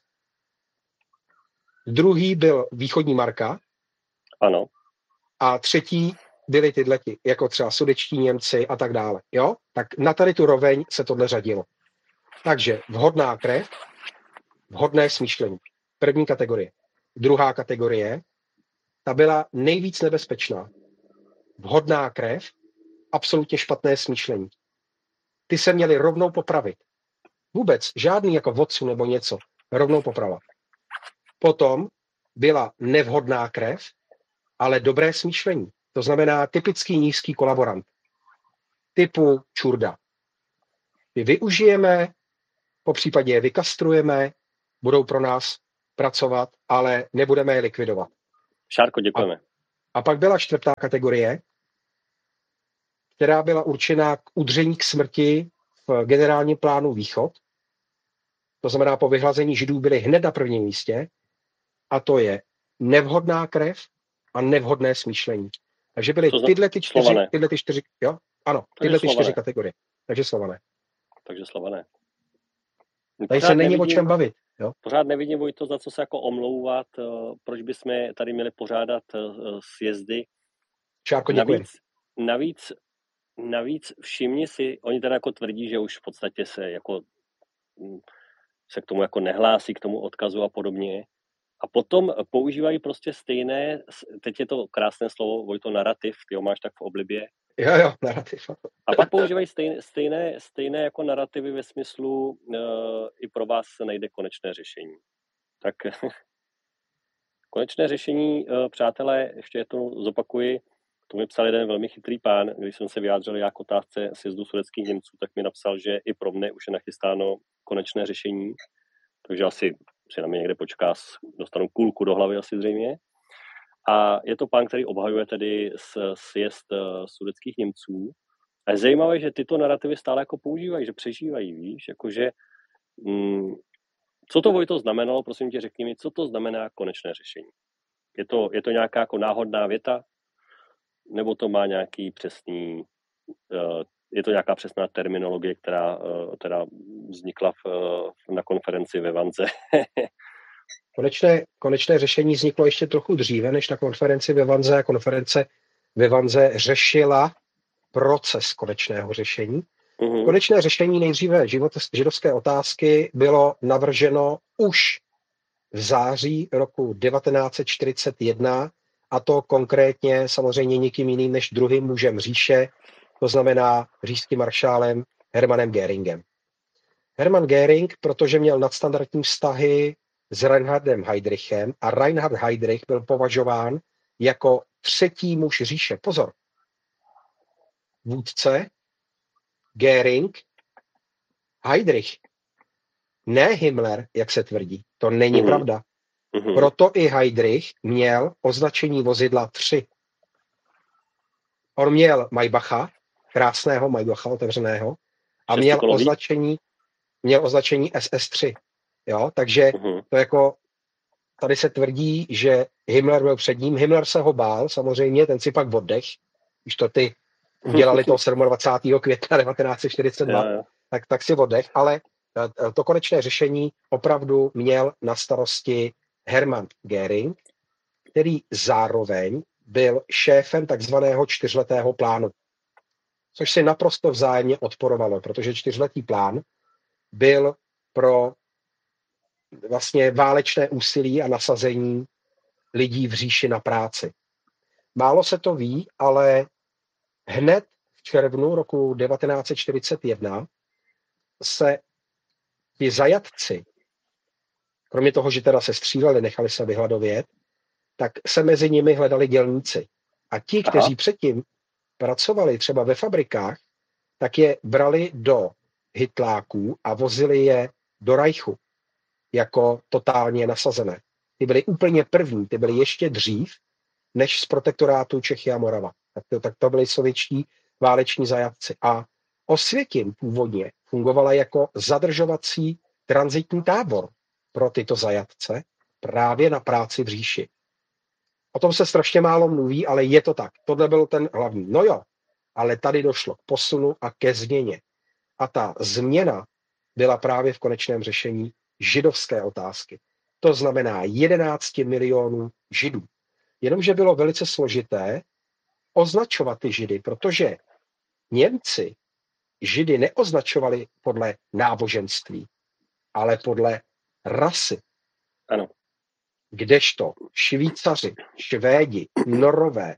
druhý byl východní Marka. Ano. A třetí byli tyhleti, jako třeba sudečtí Němci a tak dále. Jo? Tak na tady tu roveň se tohle řadilo. Takže vhodná krev, vhodné smýšlení. První kategorie. Druhá kategorie, ta byla nejvíc nebezpečná. Vhodná krev, absolutně špatné smýšlení. Ty se měli rovnou popravit. Vůbec žádný jako vodcu nebo něco. Rovnou poprava. Potom byla nevhodná krev, ale dobré smýšlení. To znamená typický nízký kolaborant. Typu Čurda. My využijeme, po případě je vykastrujeme, budou pro nás pracovat, ale nebudeme je likvidovat. Šárko, děkujeme. A, a pak byla čtvrtá kategorie, která byla určená k udření k smrti v generálním plánu Východ. To znamená, po vyhlazení Židů byli hned na prvním místě, a to je nevhodná krev a nevhodné smýšlení. Takže byly tyhle ty čtyři, tyhle ty čtyři, jo? Ano, tyhle ty čtyři kategorie. Takže Slované. Takže Slované. Tady se není nevidím, o čem bavit. Jo? Pořád nevidím, Vojto, za co se jako omlouvat, proč bychom tady měli pořádat sjezdy. Šárko, děkuji. Navíc, navíc, navíc všimni si, oni teda jako tvrdí, že už v podstatě se jako se k tomu jako nehlásí, k tomu odkazu a podobně. A potom používají prostě stejné, teď je to krásné slovo, Vojto, narrativ, ty ho máš tak v oblibě. Jo, jo, narrativ. A pak používají stejné, stejné, stejné jako narrativy ve smyslu uh, i pro vás se najde konečné řešení. Tak konečné řešení, uh, přátelé, ještě to zopakuji, to mi psal jeden velmi chytrý pán, když jsem se vyjádřil já k otázce sjezdu sudetských Němců, tak mi napsal, že i pro mne už je nachystáno konečné řešení, takže asi si na mě někde počká, dostanu kulku do hlavy asi zřejmě. A je to pán, který obhajuje tedy sjezd sudetských Němců. A je zajímavé, že tyto narrativy stále jako používají, že přežívají, víš, jakože mm, co to, Vojto, znamenalo, prosím tě, řekni mi, co to znamená konečné řešení? Je to, je to nějaká jako náhodná věta? Nebo to má nějaký přesný, uh, je to nějaká přesná terminologie, která uh, teda vznikla v, uh, na konferenci ve Vanze? Konečné, konečné řešení vzniklo ještě trochu dříve, než na konferenci ve Vanze. Konference ve Vanze řešila proces konečného řešení. Uh-huh. Konečné řešení nejdříve život, židovské otázky bylo navrženo už v září roku devatenáct set čtyřicet jedna, a to konkrétně samozřejmě nikým jiným než druhým mužem říše, to znamená říšským maršálem Hermannem Göringem. Hermann Göring, protože měl nadstandardní vztahy s Reinhardem Heydrichem a Reinhard Heydrich byl považován jako třetí muž říše. Pozor. Vůdce, Göring, Heydrich. Ne Himmler, jak se tvrdí. To není mm. pravda. Mm. Proto i Heydrich měl označení vozidla tři. On měl Maybacha, krásného Maybacha otevřeného, a měl označení, měl označení S S tři. Jo, takže uh-huh. to jako, tady se tvrdí, že Himmler byl před ním. Himmler se ho bál, samozřejmě, ten si pak oddech, když to ty udělali toho dvacátého sedmého května devatenáct set čtyřicet dva, yeah. tak, tak si oddech, ale to konečné řešení opravdu měl na starosti Hermann Göring, který zároveň byl šéfem takzvaného čtyřletého plánu, což si naprosto vzájemně odporovalo, protože čtyřletý plán byl pro vlastně válečné úsilí a nasazení lidí v říši na práci. Málo se to ví, ale hned v červnu roku devatenáct set čtyřicet jedna se ti zajatci, kromě toho, že teda se stříleli, nechali se vyhladovět, tak se mezi nimi hledali dělníci. A ti, kteří Aha. předtím pracovali třeba ve fabrikách, tak je brali do hytláků a vozili je do Reichu jako totálně nasazené. Ty byly úplně první, ty byly ještě dřív, než z protektorátu Čechy a Morava. Tak to, tak to byli sovětští váleční zajatci. A Osvětim původně fungovala jako zadržovací tranzitní tábor pro tyto zajatce právě na práci v říši. O tom se strašně málo mluví, ale je to tak. Tohle byl ten hlavní. No jo, ale tady došlo k posunu a ke změně. A ta změna byla právě v konečném řešení židovské otázky. To znamená jedenáct milionů židů. Jenomže bylo velice složité označovat ty židy, protože Němci židy neoznačovali podle náboženství, ale podle rasy. Ano. Kdežto Švýcaři, Švédi, Norové,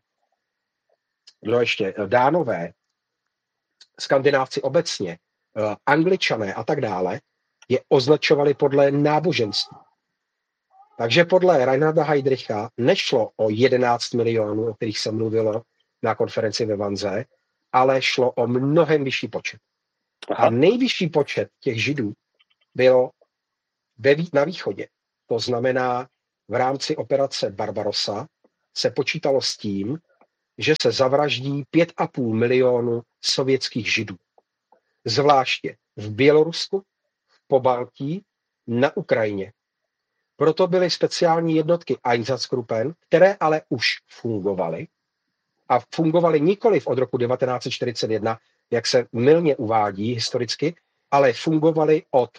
no ještě Dánové, Skandinávci obecně, Angličané a tak dále, je označovali podle náboženství. Takže podle Reinharda Heydricha nešlo o jedenáct milionů, o kterých se mluvilo na konferenci ve Vanze, ale šlo o mnohem vyšší počet. A nejvyšší počet těch Židů bylo ve, na východě. To znamená, v rámci operace Barbarossa se počítalo s tím, že se zavraždí pět a půl milionu sovětských Židů. Zvláště v Bělorusku, v Pobaltí, na Ukrajině. Proto byly speciální jednotky Einsatzgruppen, které ale už fungovaly. A fungovaly nikoliv od roku devatenáct set čtyřicet jedna, jak se mylně uvádí historicky, ale fungovaly od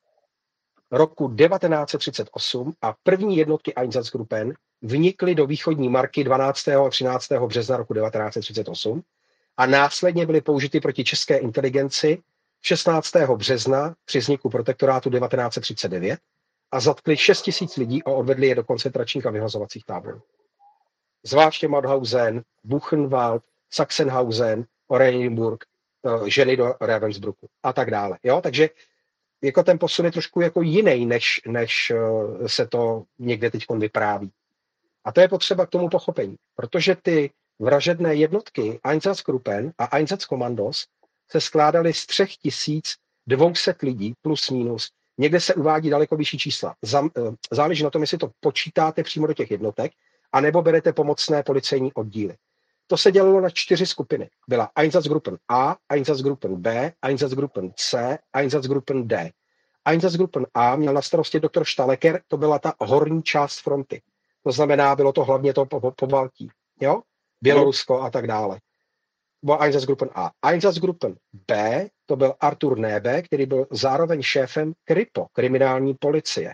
roku devatenáct set třicet osm a první jednotky Einsatzgruppen vnikly do východní Marky dvanáctého a třináctého března roku devatenáct set třicet osm a následně byly použity proti české inteligenci šestnáctého března při vzniku protektorátu devatenáct set třicet devět a zatkli šest tisíc lidí a odvedli je do koncentračních a vyhazovacích táborů. Zvláště Mauthausen, Buchenwald, Sachsenhausen, Oranienburg, ženy do Ravensbrücku a tak dále. Jo? Takže jako ten posun je trošku jako jiný, než, než se to někde teď vypráví. A to je potřeba k tomu pochopení, protože ty vražedné jednotky Einsatzgruppen a Einsatzkommandos se skládaly z tři tisíce dvě stě lidí plus minus. Někde se uvádí daleko vyšší čísla. Záleží na tom, jestli to počítáte přímo do těch jednotek, anebo berete pomocné policejní oddíly. To se dělalo na čtyři skupiny. Byla Einsatzgruppen A, Einsatzgruppen B, Einsatzgruppen C, Einsatzgruppen D. Einsatzgruppen A měl na starosti doktor Stalecker, to byla ta horní část fronty. To znamená, bylo to hlavně to Pobaltí, jo? Bělorusko a tak dále. Byla Einsatzgruppen A. Einsatzgruppen B, to byl Artur Nebe, který byl zároveň šéfem Kripo, kriminální policie,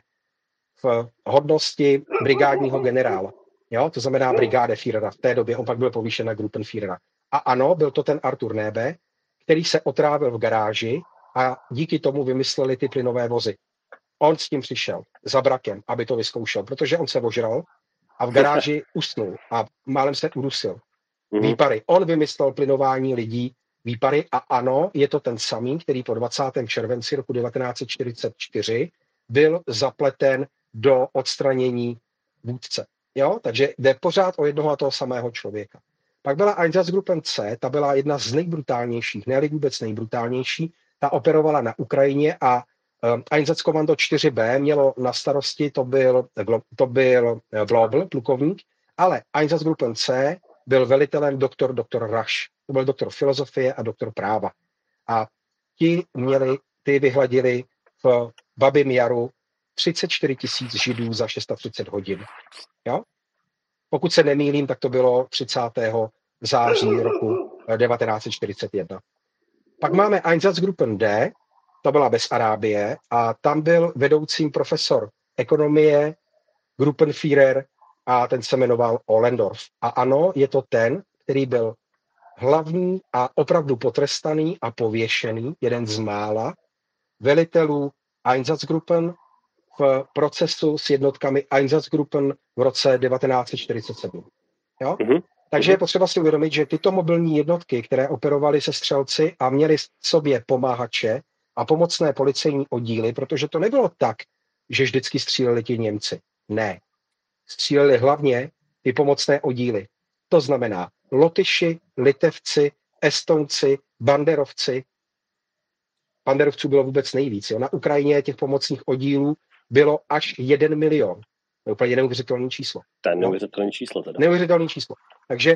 v hodnosti brigádního generála. Jo, to znamená brigáde Führera. V té době on pak byl povýšen na Gruppenführera. A ano, byl to ten Artur Nebe, který se otrávil v garáži a díky tomu vymysleli ty plynové vozy. On s tím přišel za brakem, aby to vyzkoušel, protože on se ožral a v garáži usnul a málem se udusil. Výpary. On vymyslel plynování lidí výpary a ano, je to ten samý, který po dvacátém červenci roku devatenáct set čtyřicet čtyři byl zapleten do odstranění vůdce. Jo? Takže jde pořád o jednoho a toho samého člověka. Pak byla Einsatzgruppen C, ta byla jedna z nejbrutálnějších, ne vůbec nejbrutálnější, ta operovala na Ukrajině a um, Einsatzkommando čtyři B mělo na starosti, to byl, to byl Global, plukovník, ale Einsatzgruppen C byl velitelem doktor, doktor Rasch. To byl doktor filozofie a doktor práva. A ti měli, ty vyhladili v Babím Jaru třicet čtyři tisíc Židů za třicet šest hodin. Jo? Pokud se nemýlím, tak to bylo třicátého září roku devatenáct set čtyřicet jedna. Pak máme Einsatzgruppen D, to byla bez Arábie, a tam byl vedoucím profesor ekonomie, Gruppenführer, a ten se jmenoval Ohlendorf. A ano, je to ten, který byl hlavní a opravdu potrestaný a pověšený, jeden z mála velitelů Einsatzgruppen v procesu s jednotkami Einsatzgruppen v roce devatenáct set čtyřicet sedm. Jo? Mm-hmm. Takže je potřeba si uvědomit, že tyto mobilní jednotky, které operovaly se střelci a měly v sobě pomáhače a pomocné policejní oddíly, protože to nebylo tak, že vždycky stříleli ti Němci. Ne. Stříleli hlavně ty pomocné oddíly. To znamená Lotyši, Litevci, Estonci, Banderovci. Banderovců bylo vůbec nejvíc. Jo. Na Ukrajině těch pomocných oddílů bylo až jeden milion. To je úplně neuvěřitelné číslo. To je neuvěřitelné číslo teda. Neuvěřitelné číslo. Takže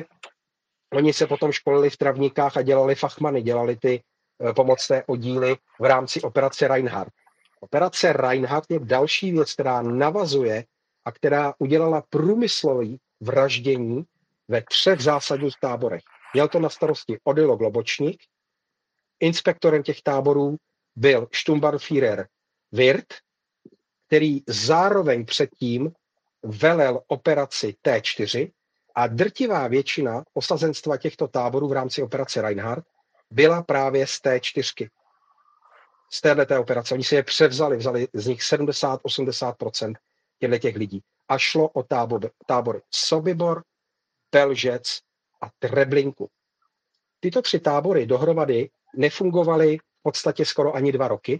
oni se potom školili v Travníkách a dělali fachmany, dělali ty uh, pomocné oddíly v rámci operace Reinhardt. Operace Reinhardt je další věc, která navazuje a která udělala průmyslové vraždění ve třech zásadních táborech. Měl to na starosti Odilo Globočník, inspektorem těch táborů byl Sturmbannführer Wirth, který zároveň předtím velel operaci T čtyři a drtivá většina osazenstva těchto táborů v rámci operace Reinhardt byla právě z T čtyři. Z této operace. Oni si je převzali, vzali z nich sedmdesát až osmdesát procent těchto těch lidí. A šlo o tábor, tábory Sobibor, Pelžec a Treblinku. Tyto tři tábory dohromady nefungovaly v podstatě skoro ani dva roky,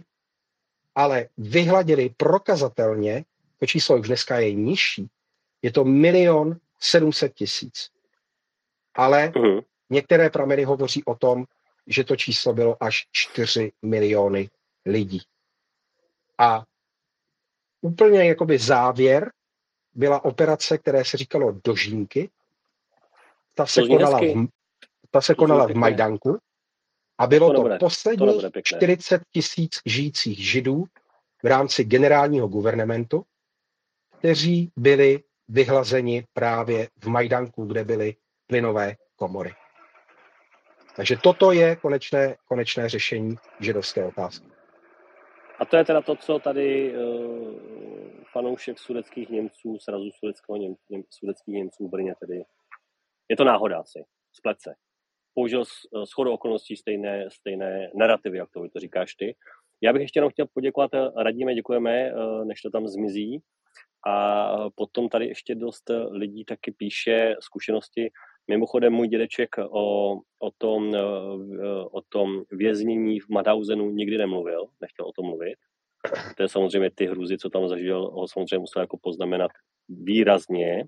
ale vyhladili prokazatelně, to číslo už dneska je nižší, je to milion sedm set tisíc. Ale uh-huh. některé prameny hovoří o tom, že to číslo bylo až čtyři miliony lidí. A úplně jakoby závěr byla operace, které se říkalo Dožínky. Ta se konala v, ta se konala v Majdanku a bylo to, to posledních to čtyřicet tisíc žijících Židů v rámci generálního guvernementu, kteří byli vyhlazeni právě v Majdanku, kde byly plynové komory. Takže toto je konečné, konečné řešení židovské otázky. A to je teda to, co tady uh, fanoušek sudetských Němců, srazu sudetského Něm, Něm, sudetských Němců v Brně tedy. Je to náhoda asi, splet se. Použil shodou okolností stejné, stejné narrativy, jak to, to říkáš ty. Já bych ještě jenom chtěl poděkovat, radíme, děkujeme, než to tam zmizí. A potom tady ještě dost lidí taky píše zkušenosti. Mimochodem můj dědeček o, o, tom, o tom věznění v Mauthausenu nikdy nemluvil, nechtěl o tom mluvit. To je samozřejmě ty hrůzy, co tam zažil, ho samozřejmě musel jako poznamenat výrazně.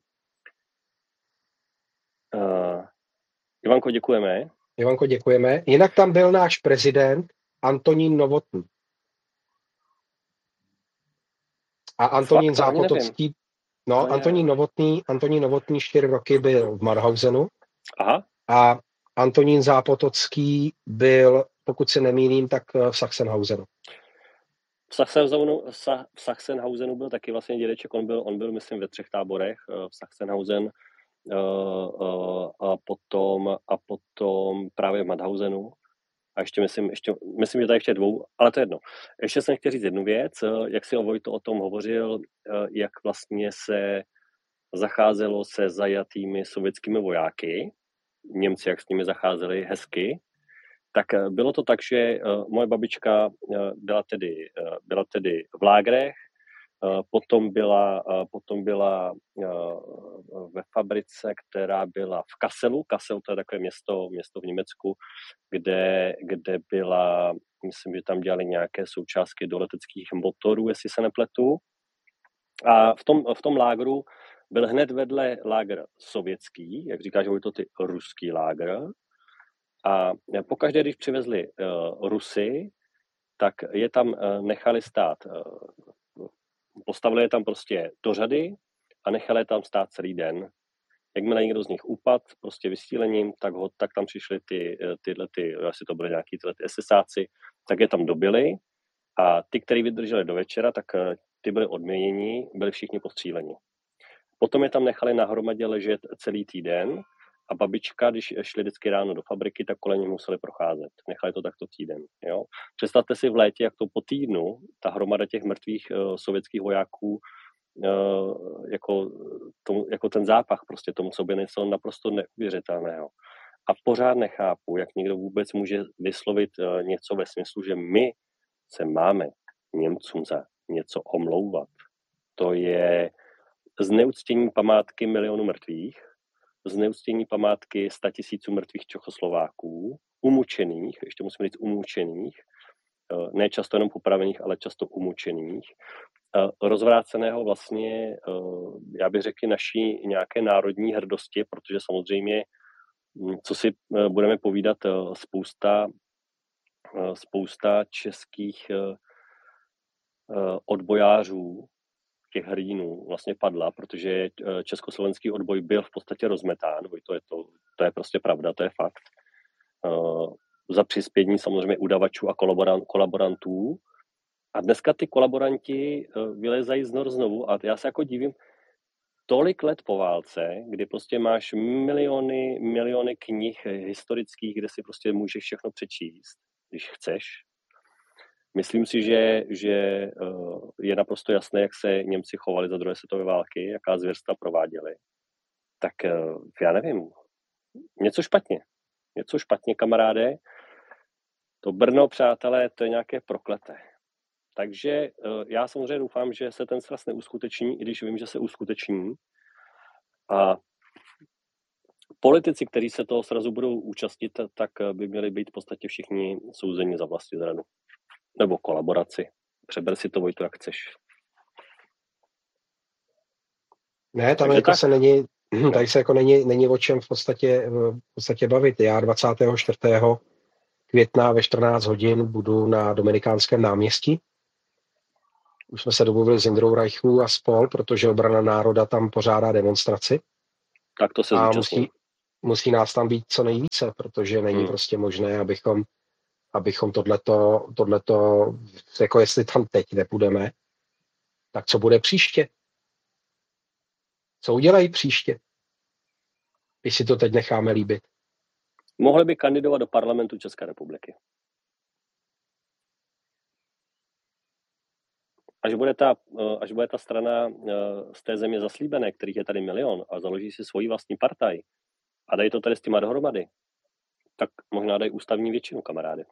Uh, Ivanko, děkujeme. Ivanko, děkujeme. Jinak tam byl náš prezident Antonín Novotný. A Antonín Fakt, Zápotocký, no, je... Antonín Novotný, Antonín Novotný čtyři roky byl v Mauthausenu. Aha. A Antonín Zápotocký byl, pokud se nemýlím, tak v Sachsenhausenu. V Sachsenhausenu, v Sachsenhausenu byl taky vlastně dědeček, on byl, on byl, myslím, ve třech táborech, v Sachsenhausen, a potom, a potom právě v Mauthausenu. A ještě myslím, ještě, myslím, že tady ještě dvou, ale to je jedno. Ještě jsem chtěl říct jednu věc, jak si Vojto o tom hovořil, jak vlastně se zacházelo se zajatými sovětskými vojáky, Němci, jak s nimi zacházeli hezky, tak bylo to tak, že moje babička byla tedy, byla tedy v lágrech, potom byla, potom byla ve fabrice, která byla v Kasselu. Kassel, to je takové město, město v Německu, kde, kde byla, myslím, že tam dělali nějaké součástky do leteckých motorů, jestli se nepletu. A v tom, v tom lágru byl hned vedle lágr sovětský, jak říkáš, že to ty ruský lágr. A pokaždé, když přivezli uh, Rusy, tak je tam uh, nechali stát, uh, postavili je tam prostě do řady a nechali je tam stát celý den. Jakmile někdo z nich upad, prostě vysílením, tak, ho, tak tam přišli ty, tyhle, ty, asi to byly nějaký tyhle ty esesáci, tak je tam dobili a ty, kteří vydrželi do večera, tak uh, ty byli odměněni, byli všichni postříleni. Potom je tam nechali na hromadě ležet celý týden a babička, když šli vždycky ráno do fabriky, tak kolem nich museli procházet. Nechali to takto týden. Jo? Představte si v létě, jak to po týdnu, ta hromada těch mrtvých uh, sovětských vojáků, uh, jako, tomu, jako ten zápach prostě tomu sobě něco naprosto neuvěřitelného. A pořád nechápu, jak někdo vůbec může vyslovit uh, něco ve smyslu, že my se máme Němcům za něco omlouvat. To je zneuctění památky milionu mrtvých, zneuctění památky sta tisíců mrtvých Čechoslováků, umučených, ještě musím říct umučených, ne často jenom popravených, ale často umučených, rozvráceného vlastně, já bych řekl, naší nějaké národní hrdosti, protože samozřejmě, co si budeme povídat, spousta, spousta českých odbojářů, těch hrdinů vlastně padla, protože československý odboj byl v podstatě rozmetán, to je, to, to je prostě pravda, to je fakt. Uh, za přispění samozřejmě udavačů a kolaborant, kolaborantů. A dneska ty kolaboranti uh, vylezají znor znovu a já se jako divím, tolik let po válce, kdy prostě máš miliony, miliony knih historických, kde si prostě můžeš všechno přečíst, když chceš. Myslím si, že, že je naprosto jasné, jak se Němci chovali za druhé světové války, jaká zvěrstva prováděli. Tak já nevím, něco špatně. Něco špatně, kamaráde. To Brno, přátelé, to je nějaké prokleté. Takže já samozřejmě doufám, že se ten sraz neuskuteční, i když vím, že se uskuteční. A politici, kteří se toho srazu budou účastnit, tak by měli být v podstatě všichni souzeni za vlastizradu. Nebo kolaboraci. Přeber si to, Vojto, jak chceš. Ne, tam jako se není, tady se jako není, není o čem v podstatě, v podstatě bavit. Já dvacátého čtvrtého května ve čtrnáct hodin budu na Dominikánském náměstí. Už jsme se domluvili s Jindrou Reichu a spol, protože Obrana národa tam pořádá demonstraci. Tak to se a zúčastním. musí, musí nás tam být co nejvíce, protože není Hmm. prostě možné, abychom, abychom tohleto, tohleto, jako jestli tam teď nepůjdeme, tak co bude příště? Co udělají příště? Když si to teď necháme líbit. Mohli by kandidovat do parlamentu České republiky. Až bude ta, až bude ta strana z té země zaslíbené, kterých je tady milion, a založí si svoji vlastní partaj a dají to tady s těma dohromady, tak možná dají ústavní většinu, kamarády.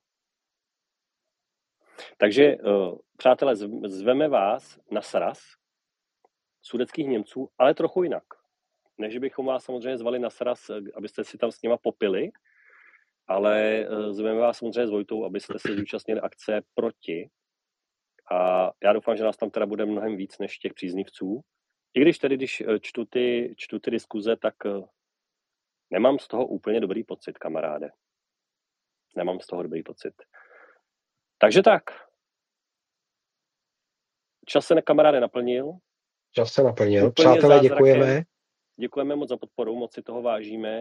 Takže, přátelé, zveme vás na sraz sudetských Němců, ale trochu jinak. Než bychom vás samozřejmě zvali na sraz, abyste si tam s nima popili, ale zveme vás samozřejmě s Vojtou, abyste se zúčastnili akce proti. A já doufám, že nás tam teda bude mnohem víc než těch příznivců. I když tedy, když čtu ty, čtu ty diskuze, tak nemám z toho úplně dobrý pocit, kamaráde. Nemám z toho dobrý pocit. Takže tak. Čas se, kamaráde, naplnil. Čas se naplnil. Úplně Přátelé, zázrakem. děkujeme. Děkujeme moc za podporu, moc si toho vážíme.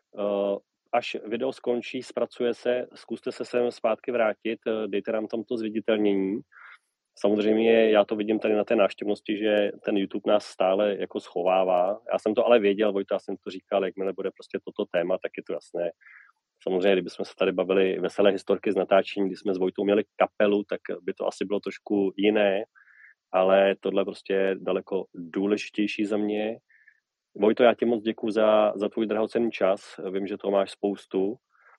Až video skončí, zpracuje se, zkuste se sem zpátky vrátit, dejte nám tam to zviditelnění. Samozřejmě já to vidím tady na té návštěvnosti, že ten YouTube nás stále jako schovává. Já jsem to ale věděl, Vojta, já jsem to říkal, jakmile bude prostě toto téma, tak je to jasné. Samozřejmě, kdybychom se tady bavili veselé historky z natáčení, kdy jsme s Vojtou měli kapelu, tak by to asi bylo trošku jiné, ale tohle prostě je daleko důležitější za mě. Vojto, já ti moc děkuji za, za tvůj drahocenný čas, vím, že toho máš spoustu.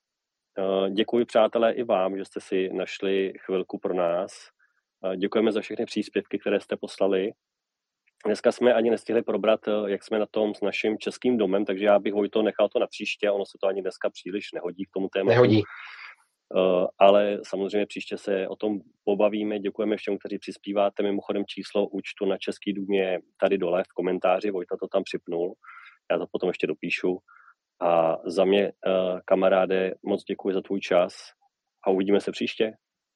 Děkuji, přátelé, i vám, že jste si našli chvilku pro nás. Děkujeme za všechny příspěvky, které jste poslali. Dneska jsme ani nestihli probrat, jak jsme na tom s naším českým domem, takže já bych, Vojto, nechal to na příště, ono se to ani dneska příliš nehodí k tomu tématu. Nehodí. Uh, ale samozřejmě příště se o tom pobavíme. Děkujeme všem, kteří přispíváte. Mimochodem číslo účtu na Český dům je tady dole v komentáři. Vojta to tam připnul. Já to potom ještě dopíšu. A za mě, uh, kamaráde, moc děkuji za tvůj čas a uvidíme se příště.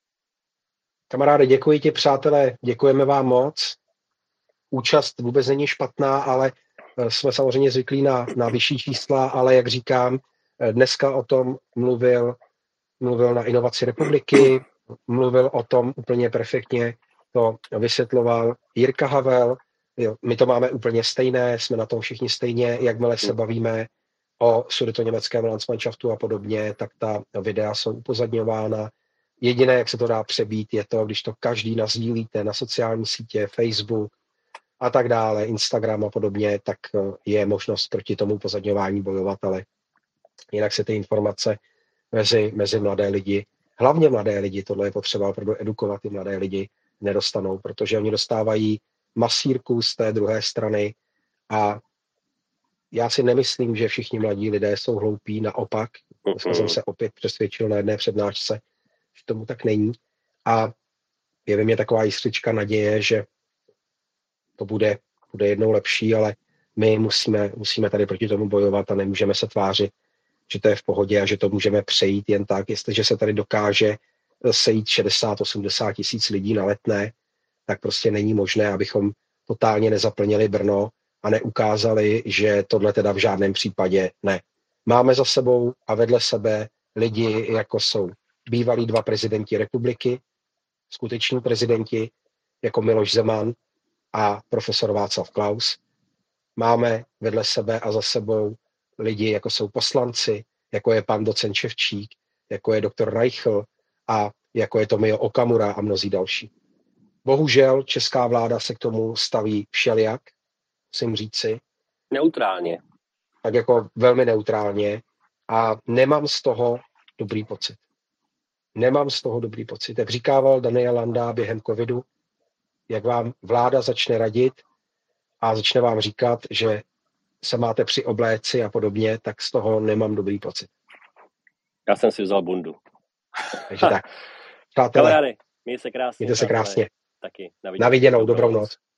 Kamaráde, děkuji ti, přátelé, děkujeme vám moc. Účast vůbec není špatná, ale jsme samozřejmě zvyklí na, na vyšší čísla, ale jak říkám, dneska o tom mluvil mluvil na Inovaci republiky, mluvil o tom úplně perfektně, to vysvětloval Jirka Havel, jo, my to máme úplně stejné, jsme na tom všichni stejně, jakmile se bavíme o sudetoněmeckém Landsmannschaftu a podobně, tak ta videa jsou upozadňována. Jediné, jak se to dá přebít, je to, když to každý nazdílíte na sociální sítě, Facebook a tak dále, Instagram a podobně, tak je možnost proti tomu upozadňování bojovat, ale jinak se ty informace Mezi, mezi mladé lidi, hlavně mladé lidi, tohle je potřeba opravdu edukovat ty mladé lidi, nedostanou, protože oni dostávají masírku z té druhé strany a já si nemyslím, že všichni mladí lidé jsou hloupí, naopak, dneska jsem se opět přesvědčil na jedné přednášce, že tomu tak není a je ve mně taková jiskřička naděje, že to bude, bude jednou lepší, ale my musíme, musíme tady proti tomu bojovat a nemůžeme se tvářit, že to je v pohodě a že to můžeme přejít jen tak. Jestliže se tady dokáže sejít šedesát osmdesát tisíc lidí na Letné, tak prostě není možné, abychom totálně nezaplnili Brno a neukázali, že tohle teda v žádném případě ne. Máme za sebou a vedle sebe lidi, jako jsou bývalí dva prezidenti republiky, skuteční prezidenti, jako Miloš Zeman a profesor Václav Klaus. Máme vedle sebe a za sebou lidi, jako jsou poslanci, jako je pan docent Ševčík, jako je doktor Reichl a jako je Tomio Okamura a mnozí další. Bohužel česká vláda se k tomu staví všelijak, musím říci. Neutrálně. Tak jako velmi neutrálně a nemám z toho dobrý pocit. Nemám z toho dobrý pocit. Jak říkával Daniel Landa během covidu, jak vám vláda začne radit a začne vám říkat, že se máte při obléci a podobně, tak z toho nemám dobrý pocit. Já jsem si vzal bundu. Takže tak. Přátelé, kamarády, mějte se krásně. Mějte se krásně. Taky. Na viděnou, dobrou noc.